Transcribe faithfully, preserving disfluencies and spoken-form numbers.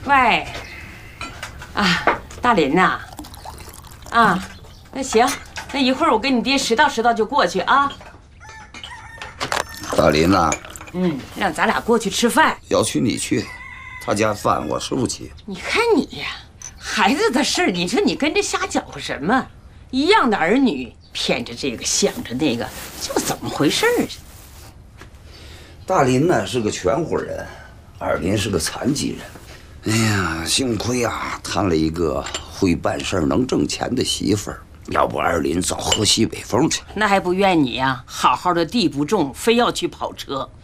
喂，啊，大林呐，啊，那行，那一会儿我跟你爹拾到拾到就过去啊。 大林呐， 嗯，让咱俩过去吃饭。 要去你去，他家饭我吃不起。 你看你呀，孩子的事儿，你说你跟着瞎搅和什么？一样的儿女，骗着这个想着那个，就怎么回事儿？ 大林呢是个全乎人，二林是个残疾人。哎呀，幸亏啊，谈了一个会办事儿、能挣钱的媳妇儿，要不二林早喝西北风去。 那还不怨你呀？好好的地不种，非要去跑车。